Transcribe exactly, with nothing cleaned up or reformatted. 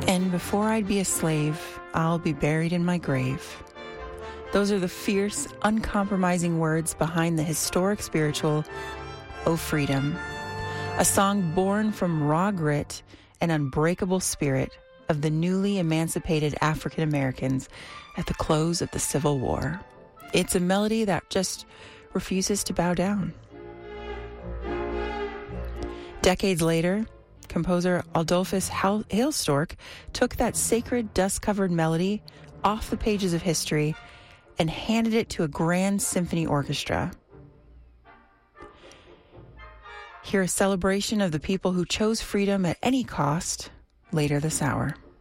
And before I'd be a slave, I'll be buried in my grave. Those are the fierce, uncompromising words behind the historic spiritual, "O Freedom," a song born from raw grit and unbreakable spirit of the newly emancipated African Americans at the close of the Civil War. It's a melody that just refuses to bow down. Decades later, composer Adolphus Hailstork took that sacred dust-covered melody off the pages of history and handed it to a grand symphony orchestra. Hear a celebration of the people who chose freedom at any cost later this hour.